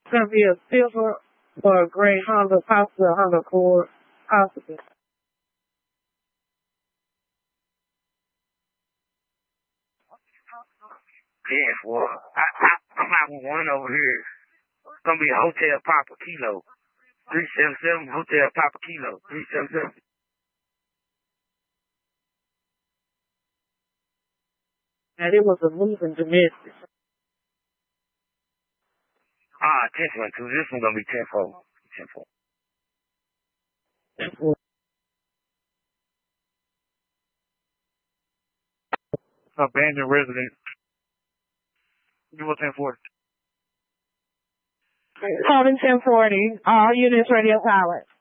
It's going to be a silver or a gray Honda, possibly a Honda Accord, possibly. 10-4. I'm having one over here. It's going to be a Hotel Papa Kilo. 377 Hotel Papa Kilo. 377. And it was a moving domestic. 10-4 too. This one's going to be 10-4. 10-4. Abandoned residence. You want 10-4? Calling 1040. All units radio silent.